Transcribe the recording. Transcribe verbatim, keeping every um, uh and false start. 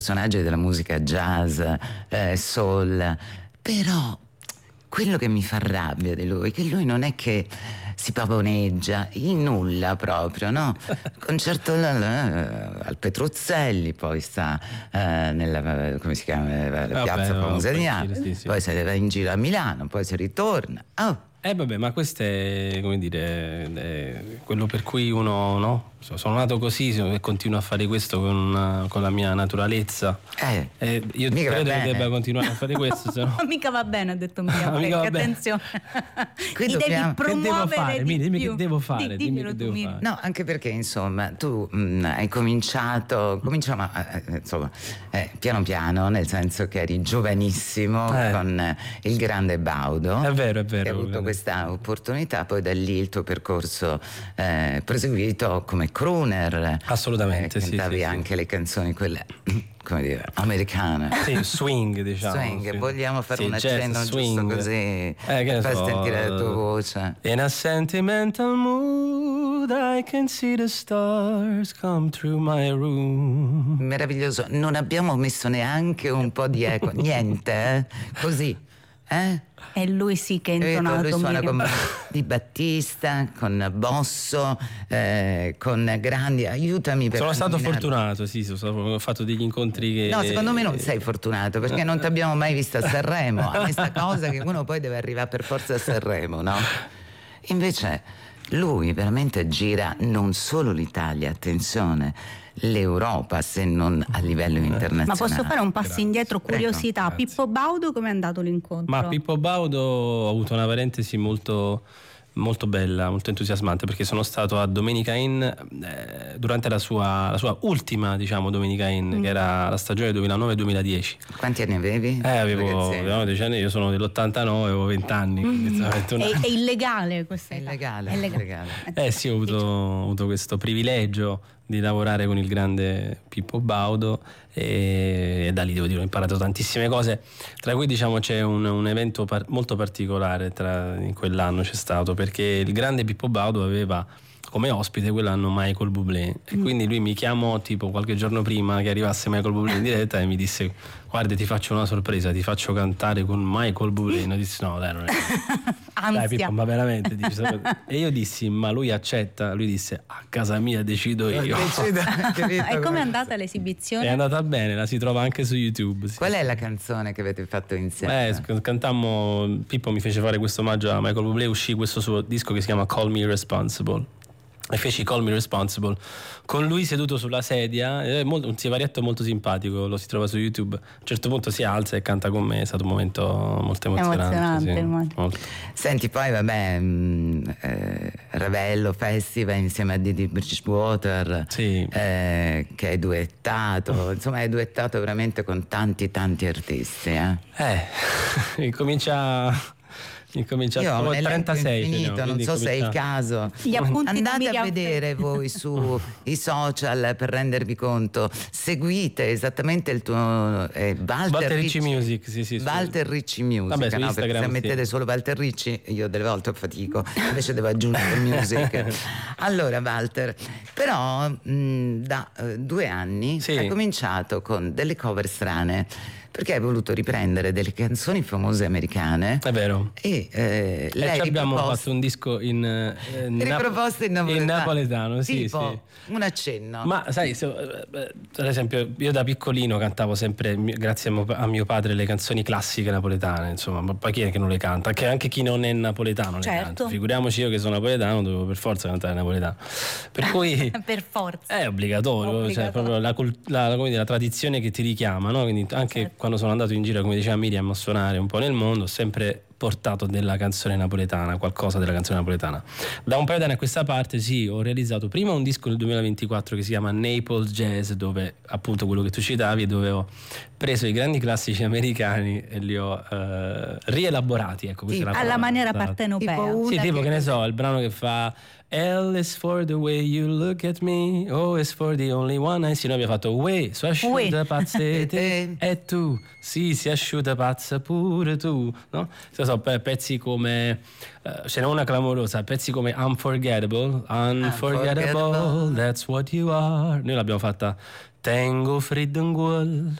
personaggi della musica jazz, eh, soul, però quello che mi fa rabbia di lui è che lui non è che si pavoneggia in nulla proprio, no? Concerto al Petruzzelli, poi sta eh, nella, come si chiama, la Vabbè, piazza no, famosa di sì, Napoli, sì, sì. poi se va in giro a Milano, poi si ritorna. Oh. Eh vabbè, ma questo è, come dire, è quello per cui uno, no? Sono nato così e continuo a fare questo con, con la mia naturalezza. Eh, eh, io credo che debba continuare a fare questo, se no... mica va bene, ha detto Miriam, perché attenzione, qui ti dobbiamo... devi promuovere. Che devo fare? Di Miri, dimmi più. che devo fare. Di, dimmi che tu, devo fare. No, anche perché insomma tu mh, hai cominciato, cominciamo eh, insomma eh, piano piano, nel senso che eri giovanissimo eh. con eh, il grande Baudo. È vero, è vero. Hai avuto questa opportunità, poi da lì il tuo percorso eh, proseguito come crooner. Assolutamente, eh, sì. Cantavi sì, anche sì. le canzoni, quelle, come dire, americane. Sì, swing, diciamo. Swing, sì. vogliamo fare sì, un jazz, accenno swing. giusto così eh, che per so, sentire la tua voce. In a sentimental mood I can see the stars come through my room. Meraviglioso, non abbiamo messo neanche un po' di eco, niente, eh? Così, eh? E lui sì che è intonato. Lui suona Miriam. con Di Battista, con Bosso, eh, con grandi, aiutami per Sono stato nominare. fortunato, sì, ho fatto degli incontri che... No, secondo me non sei fortunato, perché non ti abbiamo mai visto a Sanremo. A questa cosa che uno poi deve arrivare per forza a Sanremo, no? Invece lui veramente gira non solo l'Italia, attenzione, l'Europa, se non a livello internazionale. Ma posso fare un passo Grazie. indietro, curiosità? Prego, Pippo Baudo, come è andato l'incontro? Ma Pippo Baudo ho avuto una parentesi molto, molto bella, molto entusiasmante, perché sono stato a Domenica Inn eh, durante la sua, la sua ultima, diciamo, Domenica Inn, mm. che era la stagione duemilanove duemiladodici. Quanti anni avevi? Eh, avevo, avevo dieci anni, io sono dell'ottantanove, avevo venti anni. Mm. Una... È, è illegale questa È illegale, è illegale. illegale. Eh sì, ho avuto, ho avuto questo privilegio di lavorare con il grande Pippo Baudo e, e da lì devo dire ho imparato tantissime cose, tra cui diciamo c'è un, un evento par- molto particolare tra, in quell'anno c'è stato, perché il grande Pippo Baudo aveva come ospite quell'anno Michael Bublé e mm. quindi lui mi chiamò tipo qualche giorno prima che arrivasse Michael Bublé in diretta e mi disse: guarda, ti faccio una sorpresa, ti faccio cantare con Michael Bublé. E dissi no dai, non è dai Pippo, ma veramente dici, e io dissi ma lui accetta, lui disse a casa mia decido io. E come è andata l'esibizione? È andata bene, la si trova anche su YouTube, sì. Qual è la canzone che avete fatto insieme? Eh, cantammo, Pippo mi fece fare questo omaggio a Michael Bublé, uscì questo suo disco che si chiama Call Me Irresponsible e feci Call Me Responsible con lui seduto sulla sedia, è molto, un sivarietto molto simpatico, lo si trova su YouTube. A un certo punto si alza e canta con me, è stato un momento molto emozionante, emozionante sì, molto. Senti, poi vabbè mh, eh, Ravello Festival insieme a Didi Bridgewater, sì. eh, che hai duettato, insomma hai duettato veramente con tanti tanti artisti, eh, eh comincia Incominciato io ho trentasei infinito, no, non so se è il caso. Gli andate a vedere voi sui social per rendervi conto, seguite esattamente il tuo eh, Walter, Walter Ricci Ricci Music, sì, sì, Walter Ricci Music. Vabbè, su no, Instagram, perché se sì. mettete solo Walter Ricci io delle volte fatico, invece devo aggiungere music. Allora Walter, però mh, da uh, due anni sì. hai cominciato con delle cover strane, perché hai voluto riprendere delle canzoni famose americane. È vero. E eh, e lei ci abbiamo riproposto... fatto un disco in, eh, riproposto in napoletano, in napoletano sì, tipo sì. un accenno. Ma sai, se, eh, per esempio io da piccolino cantavo sempre, grazie a mio, a mio padre, le canzoni classiche napoletane, insomma, ma poi chi è che non le canta? Anche, anche chi non è napoletano le certo. canta. Figuriamoci io che sono napoletano, devo per forza cantare napoletano. Per cui per forza è obbligatorio, obbligatorio. Cioè proprio la, la, la, come dire, la tradizione che ti richiama, no? Quindi anche certo. quando sono andato in giro, come diceva Miriam, a suonare un po' nel mondo, ho sempre portato della canzone napoletana, qualcosa della canzone napoletana. Da un paio d'anni a questa parte sì, ho realizzato prima un disco nel duemilaventiquattro che si chiama Naples Jazz, dove appunto quello che tu citavi, dove ho preso i grandi classici americani e li ho uh, rielaborati, ecco, questa sì, è la alla maniera esatto. partenopea. Sì, tipo che... che ne so, il brano che fa L is for the way you look at me, O is for the only one I see. Noi abbiamo fatto Uè, so asciutta pazzete e tu, sì, si asciutta pazza pure tu, no? So, so, pezzi come uh, ce n'è una clamorosa, pezzi come Unforgettable, Unforgettable, Unforgettable, that's what you are. Noi l'abbiamo fatta tengo freddo in cuore,